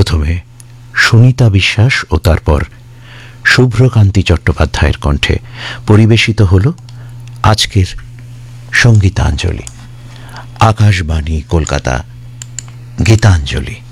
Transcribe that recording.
প্রথমে সুনিতা বিশ্বাস ও তারপর শুভ্রকান্তি চট্টোপাধ্যায়ের কণ্ঠে পরিবেশিত হল আজকের সঙ্গীতাঞ্জলি। আকাশবাণী কলকাতা, গীতাঞ্জলি।